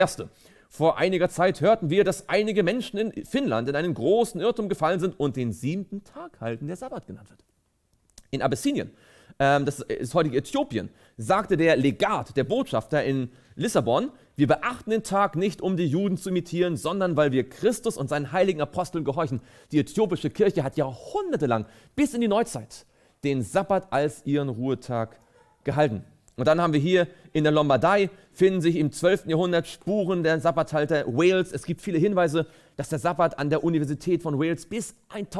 Erste. Vor einiger Zeit hörten wir, dass einige Menschen in Finnland in einen großen Irrtum gefallen sind und den 7. Tag halten, der Sabbat genannt wird. In Abessinien, das ist heutige Äthiopien, sagte der Legat, der Botschafter in Lissabon, wir beachten den Tag nicht, um die Juden zu imitieren, sondern weil wir Christus und seinen heiligen Aposteln gehorchen. Die äthiopische Kirche hat jahrhundertelang bis in die Neuzeit den Sabbat als ihren Ruhetag gehalten. Und dann haben wir hier in der Lombardei, finden sich im 12. Jahrhundert Spuren der Sabbathalter Wales. Es gibt viele Hinweise, dass der Sabbat an der Universität von Wales bis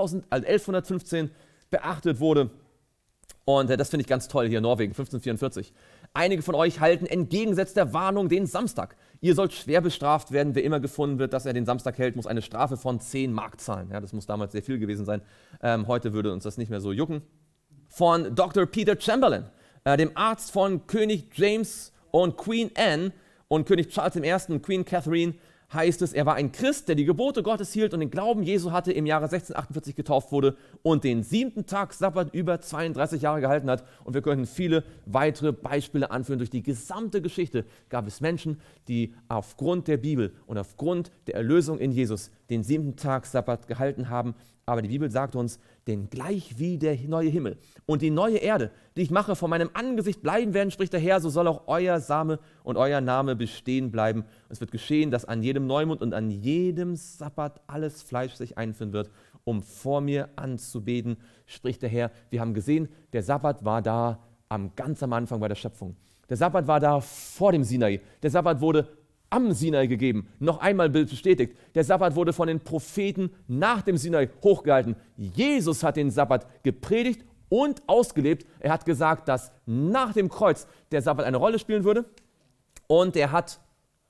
1115 beachtet wurde. Und das finde ich ganz toll hier in Norwegen, 1544. Einige von euch halten entgegengesetzt der Warnung den Samstag. Ihr sollt schwer bestraft werden. Wer immer gefunden wird, dass er den Samstag hält, muss eine Strafe von 10 Mark zahlen. Ja, das muss damals sehr viel gewesen sein. Heute würde uns das nicht mehr so jucken. Von Dr. Peter Chamberlain, dem Arzt von König James und Queen Anne und König Charles I. und Queen Catherine, heißt es, er war ein Christ, der die Gebote Gottes hielt und den Glauben Jesu hatte, im Jahre 1648 getauft wurde und den 7. Tag Sabbat über 32 Jahre gehalten hat. Und wir können viele weitere Beispiele anführen. Durch die gesamte Geschichte gab es Menschen, die aufgrund der Bibel und aufgrund der Erlösung in Jesus den 7. Tag Sabbat gehalten haben. Aber die Bibel sagt uns, denn gleich wie der neue Himmel und die neue Erde, die ich mache, vor meinem Angesicht bleiben werden, spricht der Herr, so soll auch euer Same und euer Name bestehen bleiben. Und es wird geschehen, dass an jedem Neumond und an jedem Sabbat alles Fleisch sich einfinden wird, um vor mir anzubeten, spricht der Herr. Wir haben gesehen, der Sabbat war da ganz am Anfang bei der Schöpfung. Der Sabbat war da vor dem Sinai. Der Sabbat wurde am Sinai gegeben, noch einmal bestätigt. Der Sabbat wurde von den Propheten nach dem Sinai hochgehalten. Jesus hat den Sabbat gepredigt und ausgelebt. Er hat gesagt, dass nach dem Kreuz der Sabbat eine Rolle spielen würde. Und er hat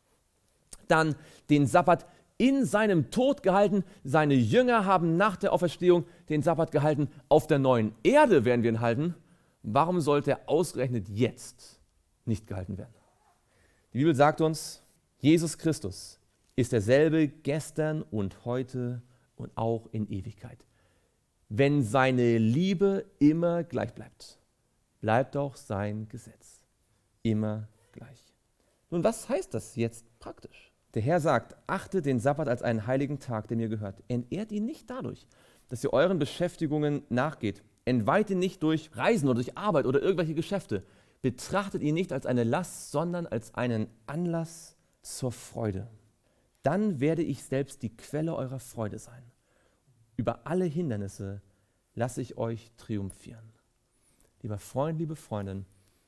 dann den Sabbat in seinem Tod gehalten. Seine Jünger haben nach der Auferstehung den Sabbat gehalten. Auf der neuen Erde werden wir ihn halten. Warum sollte er ausgerechnet jetzt nicht gehalten werden? Die Bibel sagt uns, Jesus Christus ist derselbe gestern und heute und auch in Ewigkeit. Wenn seine Liebe immer gleich bleibt, bleibt auch sein Gesetz immer gleich. Nun, was heißt das jetzt praktisch? Der Herr sagt, achtet den Sabbat als einen heiligen Tag, der mir gehört. Entehrt ihn nicht dadurch, dass ihr euren Beschäftigungen nachgeht. Entweiht ihn nicht durch Reisen oder durch Arbeit oder irgendwelche Geschäfte. Betrachtet ihn nicht als eine Last, sondern als einen Anlass zur Freude. Dann werde ich selbst die Quelle eurer Freude sein. Über alle Hindernisse lasse ich euch triumphieren. Lieber Freund, liebe Freundin,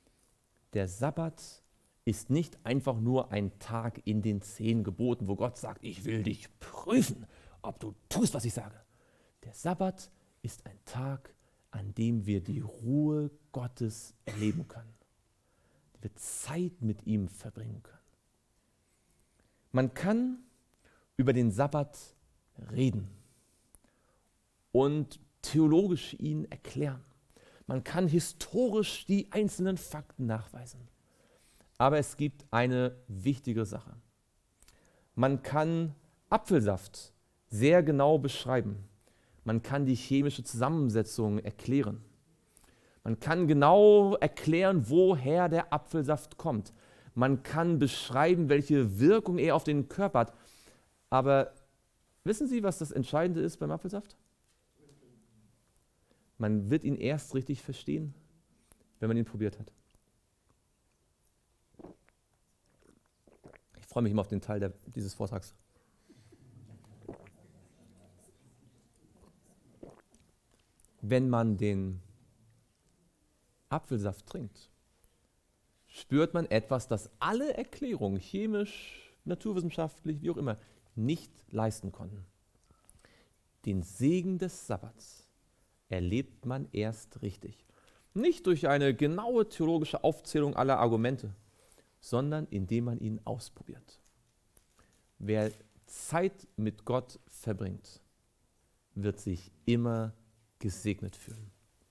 der Sabbat ist nicht einfach nur ein Tag in den 10 Geboten, wo Gott sagt, ich will dich prüfen, ob du tust, was ich sage. Der Sabbat ist ein Tag, an dem wir die Ruhe Gottes erleben können, die wir Zeit mit ihm verbringen können. Man kann über den Sabbat reden und theologisch ihn erklären. Man kann historisch die einzelnen Fakten nachweisen. Aber es gibt eine wichtige Sache. Man kann Apfelsaft sehr genau beschreiben. Man kann die chemische Zusammensetzung erklären. Man kann genau erklären, woher der Apfelsaft kommt. Man kann beschreiben, welche Wirkung er auf den Körper hat. Aber wissen Sie, was das Entscheidende ist beim Apfelsaft? Man wird ihn erst richtig verstehen, wenn man ihn probiert hat. Ich freue mich immer auf den Teil dieses Vortrags. Wenn man den Apfelsaft trinkt, spürt man etwas, das alle Erklärungen, chemisch, naturwissenschaftlich, wie auch immer, nicht leisten konnten. Den Segen des Sabbats erlebt man erst richtig. Nicht durch eine genaue theologische Aufzählung aller Argumente, sondern indem man ihn ausprobiert. Wer Zeit mit Gott verbringt, wird sich immer gesegnet fühlen.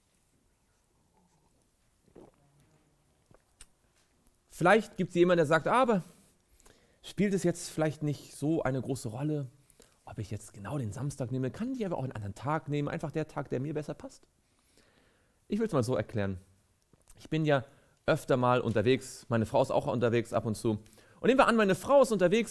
Vielleicht gibt es jemanden, der sagt, aber spielt es jetzt vielleicht nicht so eine große Rolle, ob ich jetzt genau den Samstag nehme? Kann ich aber auch einen anderen Tag nehmen, einfach der Tag, der mir besser passt? Ich will es mal so erklären. Ich bin ja öfter mal unterwegs, meine Frau ist auch unterwegs ab und zu. Und nehmen wir an, meine Frau ist unterwegs